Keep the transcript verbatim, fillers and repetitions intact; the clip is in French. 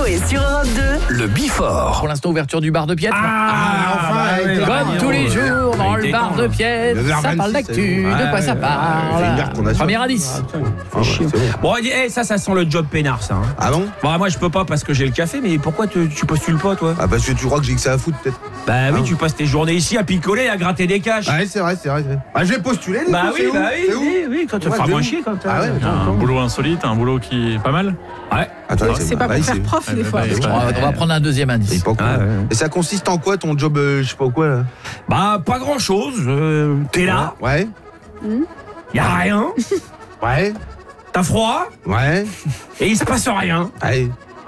Coé sur Europe deux. Le Bifort. Pour l'instant, ouverture du bar de Piètre. Ah, enfin, bah, ouais, comme ouais, tous les ouais, jours dans le bar de Piètre, ça parle d'actu, de quoi ça parle. Premier indice. Bon, hey, ça, ça sent le job peinard, ça. Hein. Ah bon? Bon, moi, je peux pas parce que j'ai le café, mais pourquoi te, tu postules pas, toi? Ah, parce que tu crois que j'ai que ça à foutre, peut-être. Bah oui, Ah. tu passes tes journées ici à picoler, à gratter des caches. Ah, c'est vrai, c'est vrai. c'est vrai. Ah, je vais postuler, du Bah coup, oui, c'est où bah oui, C'est où oui, oui, quand tu Ouais, feras c'est moins où chier quand t'as. Ah ouais, attends, Un boulot insolite, un boulot qui est pas mal. Ouais. Attends, C'est pas pour faire prof des fois. ouais, On va, on va prendre un deuxième indice. pas quoi. Ah, ouais. Et ça consiste en quoi ton job, euh, je sais pas quoi là? Bah, pas grand chose. Euh, T'es là, Ouais, y a rien, ouais, t'as froid, ouais, et il se passe rien. ouais.